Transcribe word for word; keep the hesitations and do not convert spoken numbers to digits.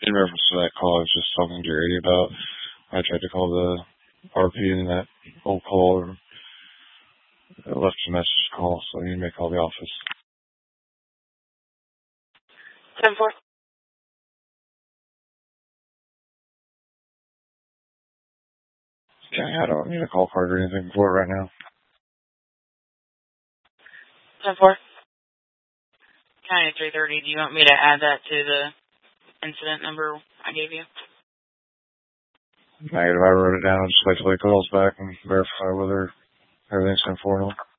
in reference to that call I was just talking to Jerry about, I tried to call the R P in that old call, or it left a message to call, so you may call the office. ten four. Okay, I don't need a call card or anything for it right now. ten four. County three thirty, do you want me to add that to the incident number I gave you? Negative, I wrote it down. I'll just wait till he calls back and verify whether everything's been forwarded.